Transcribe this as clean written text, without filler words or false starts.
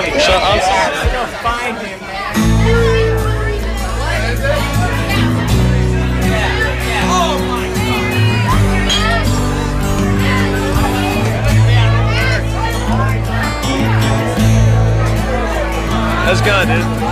Shut up. Find him, man. That's good, dude.